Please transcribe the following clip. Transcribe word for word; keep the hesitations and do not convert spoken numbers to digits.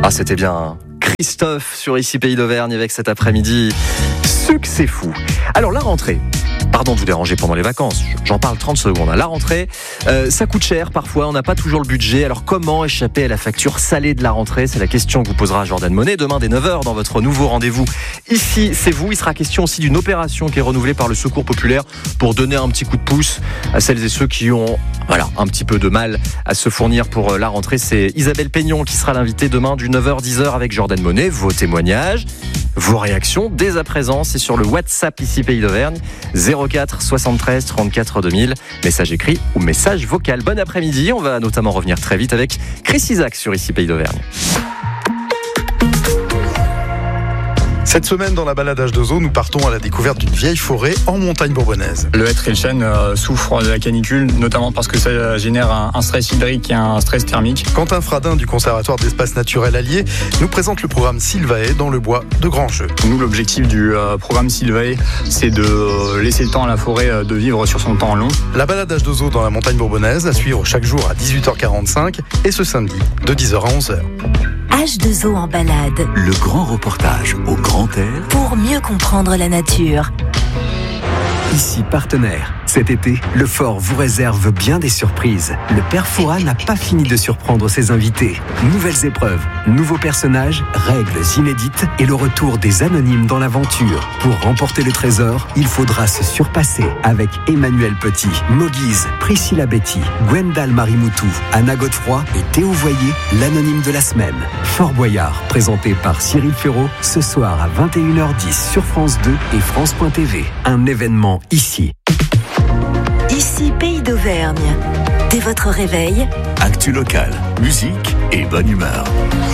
Ah, c'était bien, hein. Christophe sur Ici Pays d'Auvergne avec cet après-midi Succès fou. Alors la rentrée, pardon de vous déranger pendant les vacances, j'en parle trente secondes. La rentrée, euh, ça coûte cher parfois, on n'a pas toujours le budget. Alors comment échapper à la facture salée de la rentrée? C'est la question que vous posera Jordan Monet demain dès neuf heures dans votre nouveau rendez-vous. Ici, c'est vous. Il sera question aussi d'une opération qui est renouvelée par le Secours Populaire pour donner un petit coup de pouce à celles et ceux qui ont voilà, un petit peu de mal à se fournir pour la rentrée. C'est Isabelle Peignon qui sera l'invitée demain du neuf heures dix heures avec Jordan Monet. Vos témoignages, vos réactions dès à présent, c'est sur le WhatsApp Ici Pays d'Auvergne zéro quatre soixante-treize trente-quatre deux mille, message écrit ou message vocal. Bon après-midi, on va notamment revenir très vite avec Chris Isaac sur Ici Pays d'Auvergne. Cette semaine, dans la balade H deux O, nous partons à la découverte d'une vieille forêt en montagne bourbonnaise. Le hêtre et le chêne euh, souffrent de la canicule, notamment parce que ça génère un, un stress hydrique et un stress thermique. Quentin Fradin du Conservatoire d'Espaces Naturels Alliés nous présente le programme Sylvae dans le bois de Grands-Jeux. Nous, l'objectif du euh, programme Sylvae, c'est de euh, laisser le temps à la forêt euh, de vivre sur son temps long. La balade H deux O dans la montagne bourbonnaise à suivre chaque jour à dix-huit heures quarante-cinq et ce samedi de dix heures à onze heures. H deux O en balade. Le grand reportage au grand air. Pour mieux comprendre la nature. Ici partenaire. Cet été, le Fort vous réserve bien des surprises. Le Père Fouras n'a pas fini de surprendre ses invités. Nouvelles épreuves, nouveaux personnages, règles inédites et le retour des anonymes dans l'aventure. Pour remporter le trésor, il faudra se surpasser avec Emmanuel Petit, Moguise, Priscilla Betty, Gwendal Marimoutou, Anna Godefroy et Théo Voyer, l'anonyme de la semaine. Fort Boyard, présenté par Cyril Ferraud, ce soir à vingt et une heures dix sur France deux et France point T V. Un événement ici. Ici Pays d'Auvergne. Dès votre réveil, Actu local, musique et bonne humeur.